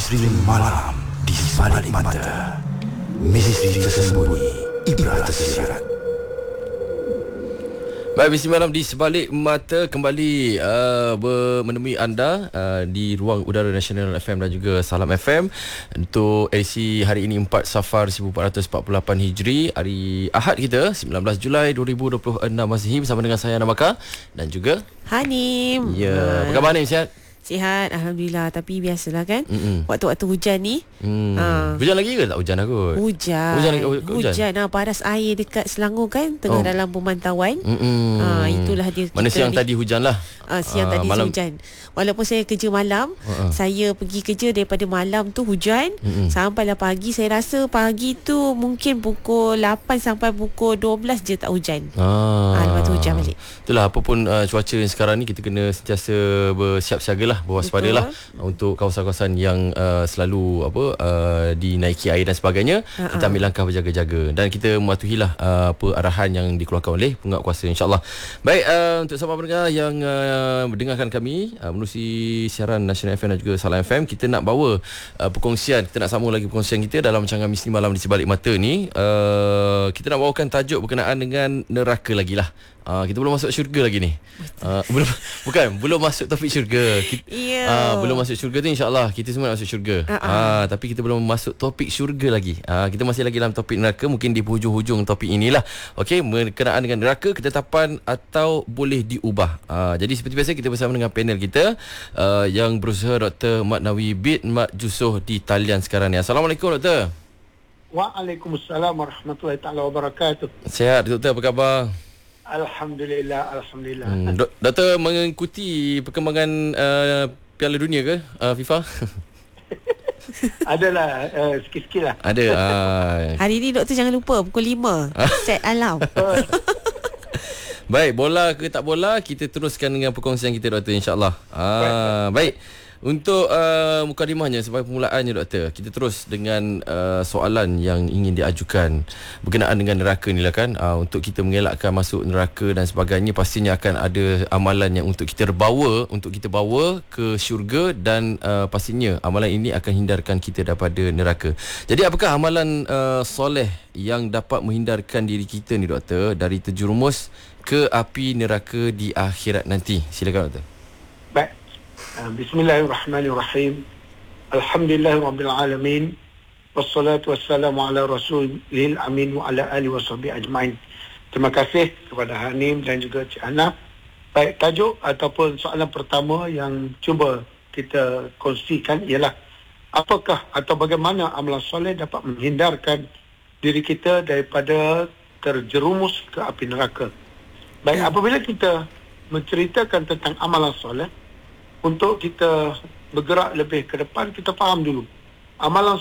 Misteri malam di sebalik mata. Misteri tersembunyi, ibrah tersirat. Baik, misteri malam di sebalik mata kembali menemui anda di ruang udara Nasional FM dan juga Salam FM untuk edisi hari ini 4 Safar 1448 Hijri, hari Ahad kita 19 Julai 2026 Masihi, bersama dengan saya Namaka dan juga Hanim. ya. Apa khabar Hanim, sihat? Sihat, Alhamdulillah. Tapi biasalah kan, waktu-waktu hujan ni. Hujan lagi ke tak hujan aku? Hujan. Paras air dekat Selangor kan, tengah dalam pemantauan. Itulah dia. Mana siang tadi hujan lah. Siang tadi malam hujan. Walaupun saya kerja malam, saya pergi kerja daripada malam tu hujan sampailah pagi. Saya rasa pagi tu mungkin pukul 8 sampai pukul 12 je tak hujan. Lepas tu hujan balik. Itulah, apa pun cuaca yang sekarang ni, kita kena sentiasa bersiap-siaga lah, berwaspadalah untuk kawasan-kawasan yang selalu dinaiki air dan sebagainya. Kita ambil langkah berjaga-jaga dan kita mematuhilah arahan yang dikeluarkan oleh penguatkuasa, insya-Allah. Baik, untuk sahabat pendengar yang mendengarkan kami menerusi siaran Nasional FM dan juga Salam FM, kita nak bawa perkongsian, kita nak sambung lagi perkongsian kita dalam rancangan Misteri Malam di Sebalik Mata ni. Kita nak bawakan tajuk berkenaan dengan neraka lagi lah. Kita belum masuk syurga lagi ni. Belum masuk topik syurga. Belum masuk syurga tu, insya-Allah kita semua nak masuk syurga. Tapi kita belum masuk topik syurga lagi. Kita masih lagi dalam topik neraka, mungkin di hujung-hujung topik inilah. Okey, berkenaan dengan neraka, ketetapan atau boleh diubah. Jadi seperti biasa kita bersama dengan panel kita yang berusaha, Dr. Mat Nawi Bid Mat Jusoh di talian sekarang ni. Assalamualaikum Doktor. Waalaikumsalam warahmatullahi taala wabarakatuh. Sihat Doktor, apa khabar? Alhamdulillah. Doktor mengikuti perkembangan Piala Dunia ke, FIFA? Adalah sikit-sikit lah. Ada. Hari ni doktor jangan lupa pukul 5 set alarm. Baik, bola ke tak bola, kita teruskan dengan perkongsian kita Doktor, insya-Allah. Baik. Untuk mukadimahnya, sebagai permulaannya Doktor, kita terus dengan soalan yang ingin diajukan berkenaan dengan neraka ni lah kan. Untuk kita mengelakkan masuk neraka dan sebagainya, pastinya akan ada amalan yang untuk kita bawa ke syurga, dan pastinya amalan ini akan hindarkan kita daripada neraka. Jadi apakah amalan soleh yang dapat menghindarkan diri kita ni Doktor dari terjerumus ke api neraka di akhirat nanti? Silakan Doktor. Baik. Bismillahirrahmanirrahim. Alhamdulillahirabbil alamin. Wassalatu wassalamu ala rasulil amin wa ala alihi washabihi ajmain. Terima kasih kepada Hanim dan juga Cik Hana. Baik, tajuk ataupun soalan pertama yang cuba kita kongsikan ialah apakah atau bagaimana amalan soleh dapat menghindarkan diri kita daripada terjerumus ke api neraka. Baik, apabila kita menceritakan tentang amalan soleh, untuk kita bergerak lebih ke depan, kita faham dulu. Amalan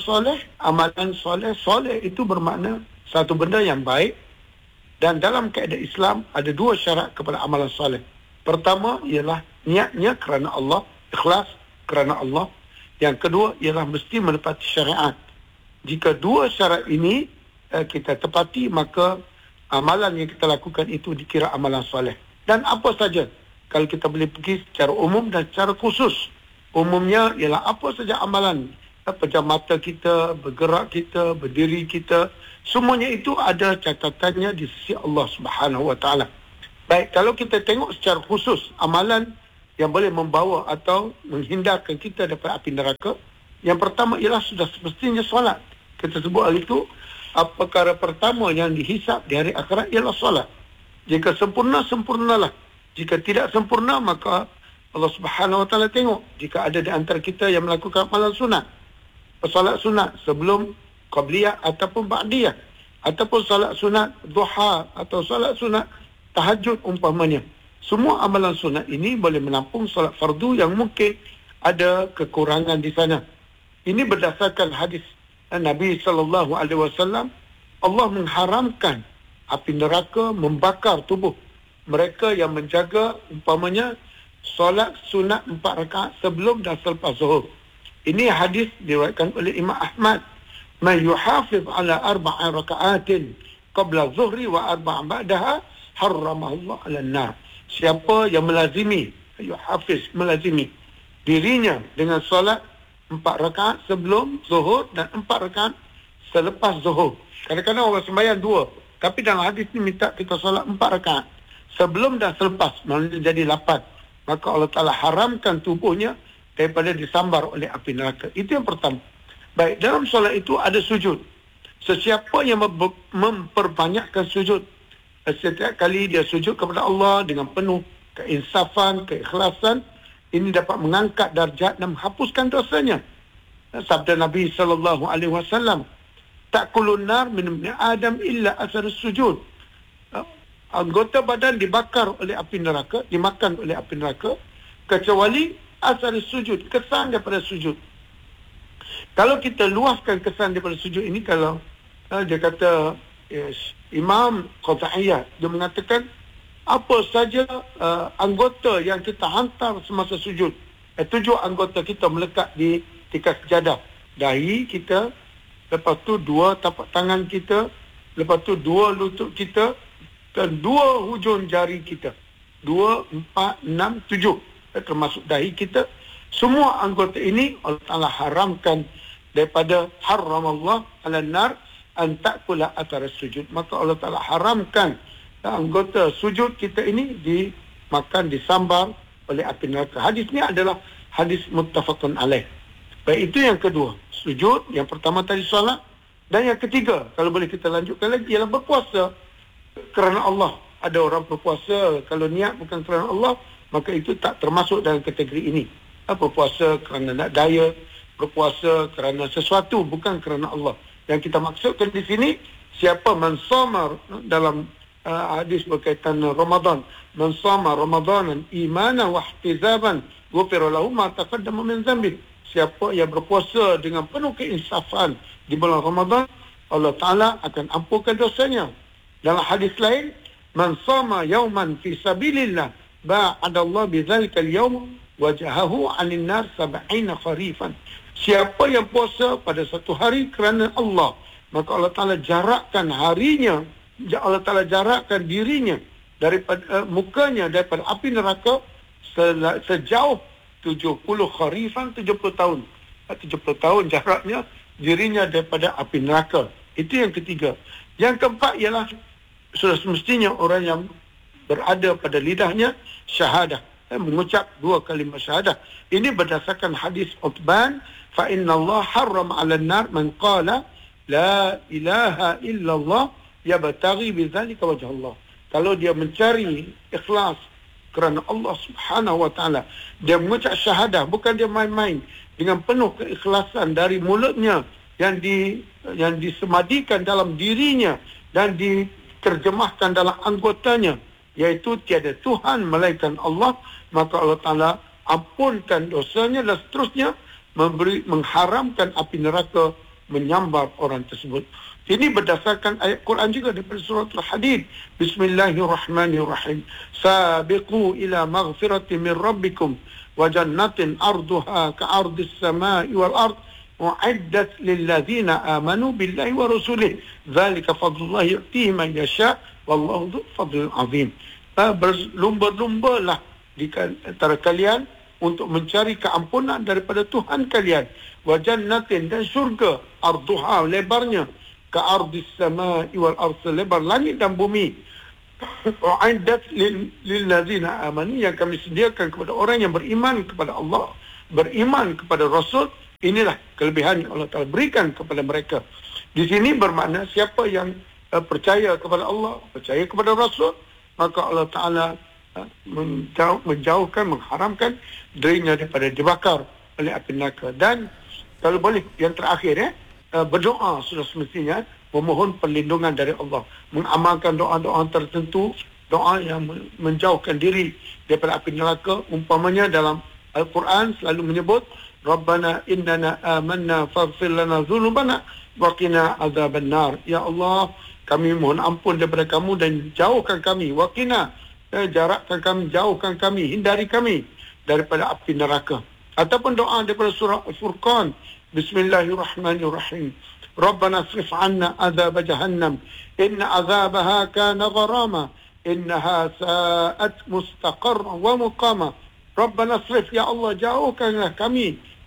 soleh itu bermakna satu benda yang baik, dan dalam kaedah Islam ada dua syarat kepada amalan soleh. Pertama ialah niatnya kerana Allah, ikhlas kerana Allah. Yang kedua ialah mesti menepati syariat. Jika dua syarat ini kita tepati, maka amalan yang kita lakukan itu dikira amalan soleh. Dan apa saja, kalau kita boleh pergi secara umum dan secara khusus. Umumnya ialah apa saja amalan, pejam mata kita, bergerak kita, berdiri kita, semuanya itu ada catatannya di sisi Allah Subhanahu Wa Taala. Baik, kalau kita tengok secara khusus amalan yang boleh membawa atau menghindarkan kita daripada api neraka, yang pertama ialah sudah semestinya solat. Kita sebut hal itu, perkara pertama yang dihisap di hari akhirat ialah solat. Jika sempurna, sempurnalah. Jika tidak sempurna, maka Allah Subhanahu Wa Taala tengok. Jika ada di antara kita yang melakukan amalan sunat, solat sunat sebelum qabliyah ataupun ba'diyah, ataupun solat sunat duha atau solat sunat tahajud umpamanya, semua amalan sunat ini boleh menampung solat fardu yang mungkin ada kekurangan di sana. Ini berdasarkan hadis Nabi sallallahu alaihi wasallam. Allah mengharamkan api neraka membakar tubuh mereka yang menjaga umpamanya solat sunat 4 rakaat sebelum dan selepas zuhur. Ini hadis diriwayatkan oleh Imam Ahmad. Man yuhafiz ala 4 rakaatin qabla zuhri wa 4 ba'daha harramahu Allah 'ala an-nar. Siapa yang melazimi dirinya dengan solat 4 rakaat sebelum Zuhur dan 4 rakaat selepas Zuhur. Kadang-kadang orang sembahyang 2, tapi dalam hadis ni minta kita solat 4 rakaat sebelum dan selepas, maknanya jadi 8. Maka Allah Ta'ala haramkan tubuhnya daripada disambar oleh api neraka. Itu yang pertama. Baik, dalam solat itu ada sujud. Sesiapa yang memperbanyakkan sujud, setiap kali dia sujud kepada Allah dengan penuh keinsafan, keikhlasan, ini dapat mengangkat darjat dan menghapuskan dosanya. Sabda Nabi SAW, "Ta'kulun nar min ibni Adam illa asar sujud." Anggota badan dibakar oleh api neraka, dimakan oleh api neraka, kecuali asar sujud, kesan daripada sujud. Kalau kita luaskan kesan daripada sujud ini, kalau dia kata Imam Qataiyah, dia mengatakan apa saja anggota yang kita hantar semasa sujud. 7 anggota kita melekat di tikas sejadah. Dahi kita, lepas tu 2 tapak tangan kita, lepas tu 2 lutut kita dan 2 hujung jari kita. 2, 4, 6, 7 termasuk dahi kita. Semua anggota ini Allah Ta'ala haramkan daripada haramallah ala nar an ta'kula athar sujud. Maka Allah Ta'ala haramkan anggota sujud kita ini dimakan, disambar oleh api neraka. Hadis ni adalah hadis muttafaqun alaih. Baik, itu yang kedua, sujud. Yang pertama tadi solat. Dan yang ketiga, kalau boleh kita lanjutkan lagi, ialah berpuasa kerana Allah. Ada orang berpuasa kalau niat bukan kerana Allah, maka itu tak termasuk dalam kategori ini. Berpuasa kerana nak daya, berpuasa kerana sesuatu bukan kerana Allah. Yang kita maksudkan di sini, siapa mensama dalam hadis berkaitan Ramadan, mensama Ramadanan imanan wa ihtizaban ghufira lahu ma taqaddama min dhanbi. Siapa yang berpuasa dengan penuh keinsafan di bulan Ramadan, Allah Ta'ala akan ampunkan dosanya. Dalam hadis lain, man sama yawman fi sabilillah ba'adallah bidzalikal yawm wajahahu 'anil nar 70 kharifan. Siapa yang puasa pada satu hari kerana Allah, maka Allah Ta'ala jarakkan harinya, Allah Ta'ala jarakkan dirinya daripada mukanya daripada api neraka sejauh 70 kharifan, 70 tahun. 70 tahun jaraknya dirinya daripada api neraka. Itu yang ketiga. Yang keempat ialah sudah semestinya orang yang berada pada lidahnya syahadah, mengucap 2 kalimah syahadah. Ini berdasarkan hadis Uthman, fa inna Allah harram 'ala an-nar man qala la ilaha illallah yabtaghi bidzalika wajh Allah. Kalau dia mencari ikhlas kerana Allah Subhanahu wa taala, dia mengucap syahadah, bukan dia main-main, dengan penuh keikhlasan dari mulutnya yang disemadikan dalam dirinya dan diterjemahkan dalam anggotanya, iaitu tiada Tuhan melainkan Allah, maka Allah Ta'ala ampunkan dosanya dan seterusnya mengharamkan api neraka menyambar orang tersebut. Ini berdasarkan ayat Quran juga daripada surah Al-Hadid. Bismillahirrahmanirrahim. Sabiqu ila maghfirati min rabbikum wa jannatin arduha ka'ardis samai wal ard u'iddat lilladzina amanu billahi wa rasulih. Dzalika fadlullah yu'tihi man yasha wallahu dzul fadlil azim. Berlumba-lumbalah di antara kalian untuk mencari keampunan daripada Tuhan kalian. Wa jannatin, dan syurga, arduha, lebarnya, ka'ardis samai wal ard, lebar langit dan bumi. U'iddat lilladzina amanu, yang kami sediakan kepada orang yang beriman kepada Allah, beriman kepada Rasul. Inilah kelebihan yang Allah Ta'ala berikan kepada mereka. Di sini bermakna siapa yang percaya kepada Allah, percaya kepada Rasul, maka Allah Ta'ala menjauhkan, mengharamkan dirinya daripada dibakar oleh api neraka. Dan kalau boleh, yang terakhir, berdoa sudah semestinya, memohon perlindungan dari Allah, mengamalkan doa-doa tertentu, doa yang menjauhkan diri daripada api neraka. Umpamanya dalam Al-Quran selalu menyebut, Rabbana innana amanna faghfir lana dhunubana wa qina adzaban nar. Ya Allah, kami mohon ampun daripada kamu dan jauhkan kami, wa qina, jarakkan kami, jauhkan kami, hindari kami daripada api neraka. Ataupun doa daripada surah Al-Furqan, Bismillahirrahmanirrahim. Rabbana asrif 'anna adzab jahannam inna adzabaha kana gharama innaha sa'at mustaqarran wa muqama. Rabbana asrif, ya Allah, jauhkanlah kami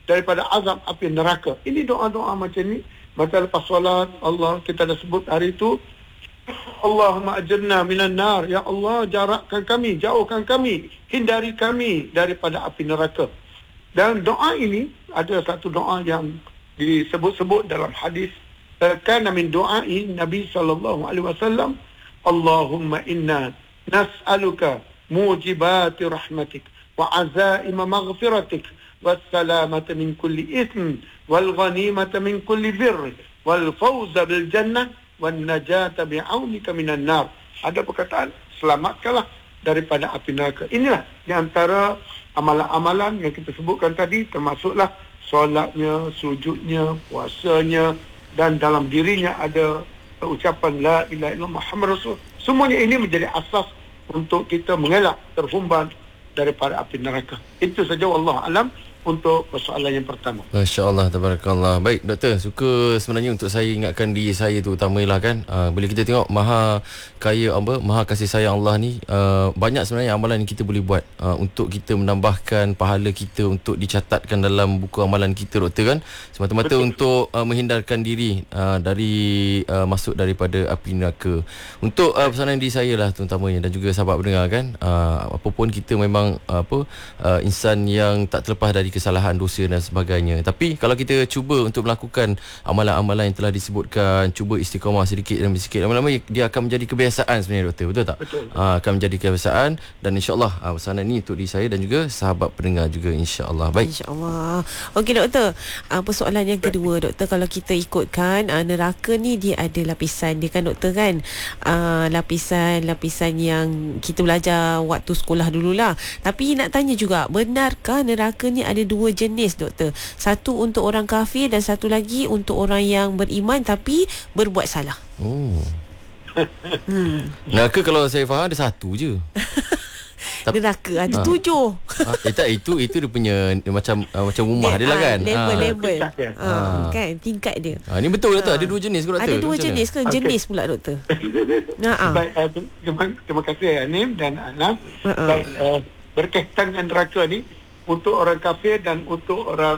daripada azab api neraka. Ini doa-doa macam ni. Macam lepas solat, Allah, kita dah sebut hari itu, Allahumma ajirna minan nar. Ya Allah, jarakkan kami, jauhkan kami, hindari kami daripada api neraka. Dan doa ini, ada satu doa yang disebut-sebut dalam hadis, kana min du'ai Nabi sallallahu alaihi wasallam, Allahumma inna nas'aluka mujibati rahmatik wa azaima maghfiratik wassalamata min kulli ithm wal ghanimata min kulli birr wal fawza bil jannah wan najata bi'aunika minan nar. Ada perkataan, selamatkanlah daripada api neraka. Inilah di antara amalan-amalan yang kita sebutkan tadi, termasuklah solatnya, sujudnya, puasanya, dan dalam dirinya ada ucapan la ilaha illallah Muhammad Rasul. Semuanya ini menjadi asas untuk kita mengelak terhumban daripada api neraka. Itu saja, wallahu alam, untuk persoalan yang pertama. Masya-Allah, tabarakallah. Baik, doktor, suka sebenarnya untuk saya ingatkan diri saya tu utamalah kan. Bila kita tengok maha kaya maha kasih sayang Allah ni, banyak sebenarnya amalan yang kita boleh buat untuk kita menambahkan pahala kita untuk dicatatkan dalam buku amalan kita, doktor kan. Semata-mata untuk menghindarkan diri dari masuk daripada api neraka. Untuk pesanan diri saya lah terutamanya, dan juga sahabat pendengar kan, apapun kita memang insan yang tak terlepas dari kesalahan, dosa dan sebagainya. Tapi kalau kita cuba untuk melakukan amalan-amalan yang telah disebutkan, cuba istiqamah sedikit demi sedikit, lama-lama dia akan menjadi kebiasaan sebenarnya, doktor. Betul tak? Betul. Akan menjadi kebiasaan, dan insya-Allah pesanan ni untuk diri saya dan juga sahabat pendengar juga, insya-Allah. Baik. InsyaAllah. Okey, doktor. Persoalan yang kedua, doktor, kalau kita ikutkan neraka ni dia ada lapisan dia kan, doktor kan? Lapisan yang kita belajar waktu sekolah dululah. Tapi nak tanya juga, benarkah neraka ni ada dua jenis, doktor? Satu untuk orang kafir dan satu lagi untuk orang yang beriman tapi berbuat salah. Neraka kalau saya faham ada satu je. Neraka ada 7. Itu dia punya macam rumah dia lah kan. Level. Kan tingkat dia. Ini betul doktor, ada dua jenis ke, doktor? Ada dua jenis ke? Jenis pula, doktor. Baik, terima kasih Anim dan Anam. Baik, berkaitan dengan neraka ni untuk orang kafir dan untuk orang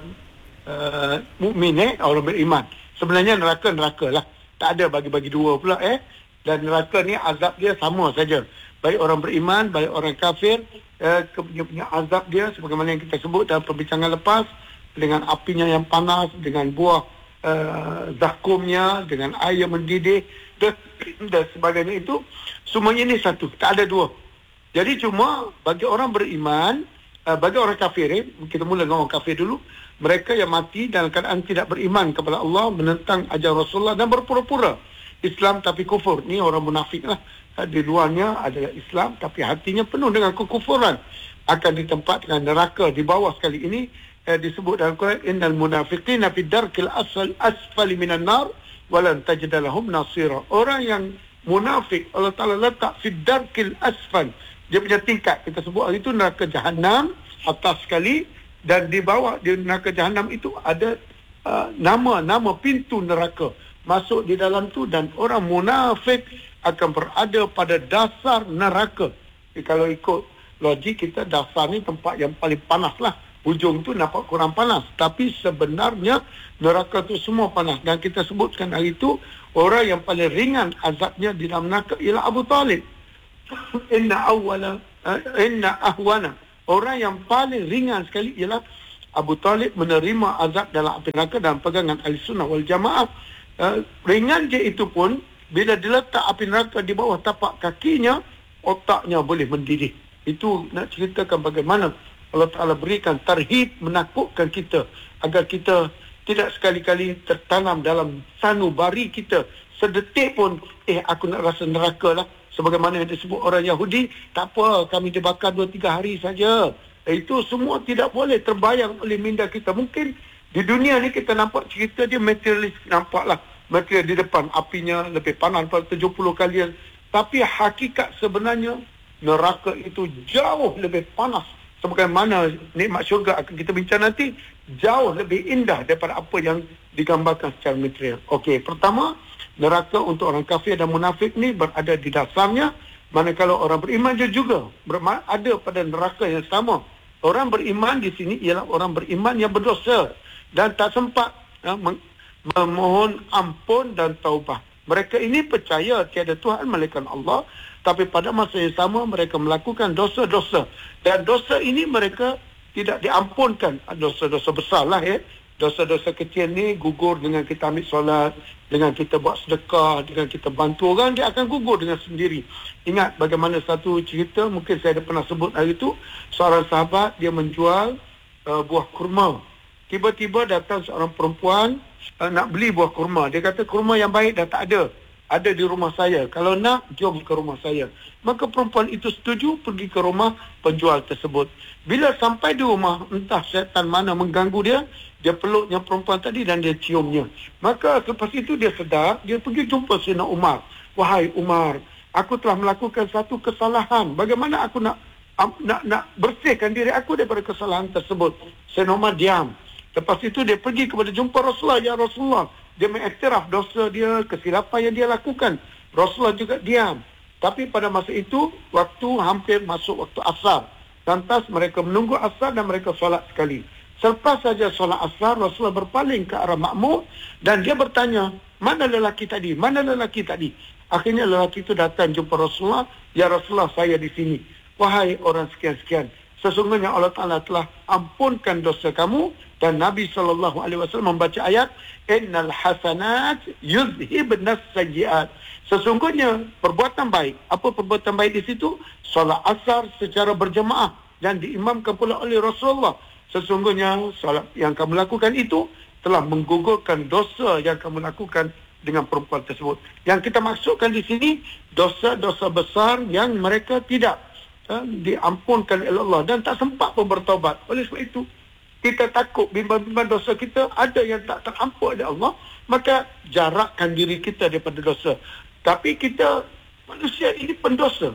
mukmin, orang beriman. Sebenarnya neraka lah. Tak ada bagi-bagi dua pula Dan neraka ni azab dia sama saja. Baik orang beriman, baik orang kafir, punya azab dia sebagaimana yang kita sebut dalam perbincangan lepas, dengan apinya yang panas, dengan buah zakumnya, dengan air mendidih dan sebagainya. Itu semuanya ini satu, tak ada dua. Jadi cuma bagi orang beriman, bagi orang kafir, kita mula dengan orang kafir dulu, mereka yang mati dalam keadaan tidak beriman kepada Allah, menentang ajaran Rasulullah dan berpura-pura Islam tapi kufur. Ni orang munafik lah. Di luarnya adalah Islam tapi hatinya penuh dengan kekufuran, akan ditempatkan neraka di bawah. Sekali ini disebut dalam Quran, innal munafiqina fi darkil asfali minan nar wa lan tajid lahum nasira. Orang yang munafik Allah Taala letak fi darkil asfal, dia punya tingkat, kita sebut hari itu neraka jahanam atas sekali, dan di bawah di neraka jahanam itu ada nama pintu neraka. Masuk di dalam tu, dan orang munafik akan berada pada dasar neraka. Jadi, kalau ikut logik kita, dasar ni tempat yang paling panas lah. Ujung tu nampak kurang panas, tapi sebenarnya neraka tu semua panas. Dan kita sebutkan hari itu, orang yang paling ringan azabnya di dalam neraka ialah Abu Talib. Inna ahwana. Orang yang paling ringan sekali ialah Abu Talib menerima azab dalam api neraka dalam pegangan Ahlussunnah wal Jamaah. Ringan je itu pun, bila diletak api neraka di bawah tapak kakinya, otaknya boleh mendidih. Itu nak ceritakan bagaimana Allah Ta'ala berikan tarhib, menakutkan kita agar kita tidak sekali-kali tertanam dalam sanubari kita sedetik pun, aku nak rasa neraka lah. Sebagaimana yang disebut orang Yahudi, tak apa, kami dibakar 2-3 hari saja. Itu semua tidak boleh terbayang oleh minda kita. Mungkin di dunia ni kita nampak cerita dia materialis, nampaklah material di depan, apinya lebih panas pada 70 kali. Tapi hakikat sebenarnya neraka itu jauh lebih panas. Sebagaimana nikmat syurga akan kita bincang nanti, jauh lebih indah daripada apa yang digambarkan secara material. Okey, pertama, neraka untuk orang kafir dan munafik ni berada di dasarnya, manakala orang beriman dia juga ada pada neraka yang sama. Orang beriman di sini ialah orang beriman yang berdosa dan tak sempat memohon ampun dan taubah. Mereka ini percaya tiada Tuhan melainkan Allah, tapi pada masa yang sama mereka melakukan dosa-dosa. Dan dosa ini mereka tidak diampunkan. Dosa-dosa besar lah Dosa-dosa kecil ni gugur dengan kita ambil solat, dengan kita buat sedekah, dengan kita bantu orang, dia akan gugur dengan sendiri. Ingat bagaimana satu cerita, mungkin saya ada pernah sebut hari itu, seorang sahabat dia menjual buah kurma. Tiba-tiba datang seorang perempuan nak beli buah kurma. Dia kata kurma yang baik dah tak ada. Ada di rumah saya. Kalau nak, jom ke rumah saya. Maka perempuan itu setuju pergi ke rumah penjual tersebut. Bila sampai di rumah, entah syaitan mana mengganggu dia, dia peluknya perempuan tadi dan dia ciumnya. Maka lepas itu dia sedar, dia pergi jumpa Sayyidina Umar. Wahai Umar, aku telah melakukan satu kesalahan. Bagaimana aku nak bersihkan diri aku daripada kesalahan tersebut? Sayyidina Umar diam. Lepas itu dia pergi kepada jumpa Rasulullah. Ya Rasulullah, dia mengiktiraf dosa dia, kesilapan yang dia lakukan. Rasulullah juga diam. Tapi pada masa itu, waktu hampir masuk waktu asar. Lantas mereka menunggu asar dan mereka solat sekali. Selepas saja solat asar, Rasulullah berpaling ke arah makmum dan dia bertanya, mana lelaki tadi? Mana lelaki tadi? Akhirnya lelaki itu datang jumpa Rasulullah. Ya Rasulullah, saya di sini. Wahai orang sekian-sekian, sesungguhnya Allah Ta'ala telah ampunkan dosa kamu. Dan Nabi SAW membaca ayat, Innal hasanat yuzhibnas sayyiat. Sesungguhnya perbuatan baik. Apa perbuatan baik di situ? Solat asar secara berjemaah dan diimamkan pula oleh Rasulullah. Sesungguhnya solat yang kamu lakukan itu telah menggugurkan dosa yang kamu lakukan dengan perempuan tersebut. Yang kita maksudkan di sini, dosa-dosa besar yang mereka tidak diampunkan oleh Allah dan tak sempat pun bertaubat. Oleh sebab itu, kita takut bimbang-bimbang dosa kita ada yang tak terampun oleh Allah, maka jarakkan diri kita daripada dosa. Tapi kita, manusia ini pendosa.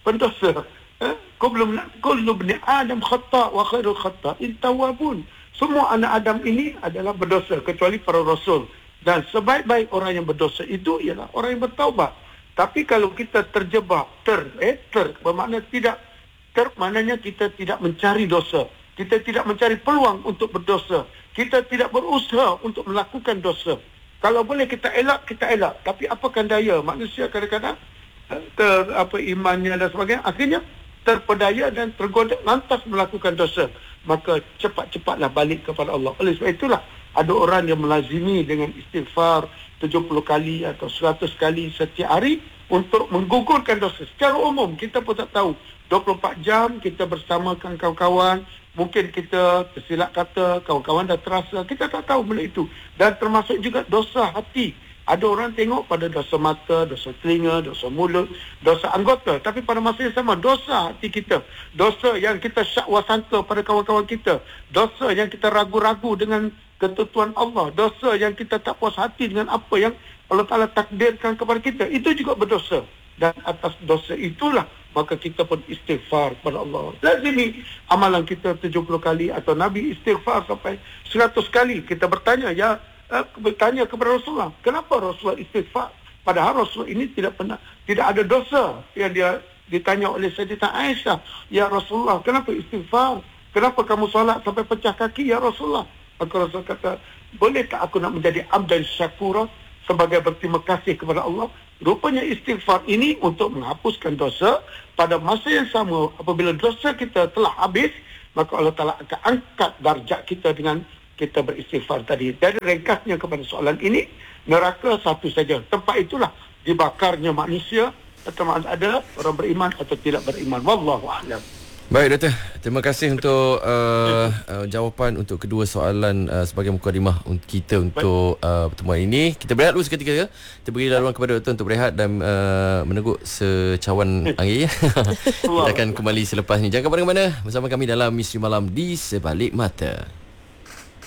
Kullu bani Adam khata' wa khairul khata'in tawwabun. Semua anak Adam ini adalah berdosa kecuali para rasul. Dan sebaik-baik orang yang berdosa itu ialah orang yang bertaubat. Tapi kalau kita terjebak, bermakna tidak maknanya kita tidak mencari dosa. Kita tidak mencari peluang untuk berdosa. Kita tidak berusaha untuk melakukan dosa. Kalau boleh kita elak, kita elak. Tapi apakan daya manusia kadang-kadang imannya dan sebagainya, akhirnya terpedaya dan tergoda lantas melakukan dosa. Maka cepat-cepatlah balik kepada Allah. Oleh sebab itulah ada orang yang melazimi dengan istighfar 70 kali atau 100 kali setiap hari untuk menggugurkan dosa. Secara umum kita pun tak tahu. 24 jam kita bersamakan kawan-kawan, mungkin kita tersilap kata, kawan-kawan dah terasa, kita tak tahu benda itu. Dan termasuk juga dosa hati. Ada orang tengok pada dosa mata, dosa telinga, dosa mulut, dosa anggota. Tapi pada masa yang sama, dosa hati kita. Dosa yang kita syakwa sangka pada kawan-kawan kita. Dosa yang kita ragu-ragu dengan ketentuan Allah. Dosa yang kita tak puas hati dengan apa yang Allah Ta'ala takdirkan kepada kita. Itu juga berdosa. Dan atas dosa itulah maka kita pun istighfar kepada Allah. Lazimi amalan kita 70 kali atau Nabi istighfar sampai 100 kali. Kita bertanya kepada Rasulullah, kenapa Rasulullah istighfar? Padahal Rasulullah ini tidak ada dosa. Yang dia ditanya oleh Sayyidatina Aisyah, ya Rasulullah, kenapa istighfar? Kenapa kamu solat sampai pecah kaki ya Rasulullah? Maka Rasulullah kata, bolehkah aku nak menjadi abdan syakura sebagai berterima kasih kepada Allah? Rupanya istighfar ini untuk menghapuskan dosa. Pada masa yang sama, apabila dosa kita telah habis, maka Allah Ta'ala akan angkat darjat kita dengan kita beristighfar tadi. Jadi ringkasnya kepada soalan ini, neraka satu saja. Tempat itulah dibakarnya manusia, sama ada orang beriman atau tidak beriman. Wallahu a'lam. Baik Doktor, terima kasih untuk jawapan untuk kedua soalan sebagai mukadimah kita untuk pertemuan ini. Kita berehat dulu seketika ya. Kita beri laluan kepada Doktor untuk berehat dan meneguk secawan angin. Kita akan kembali selepas ini. Jangan ke mana-mana, bersama kami dalam Misteri Malam di Sebalik Mata.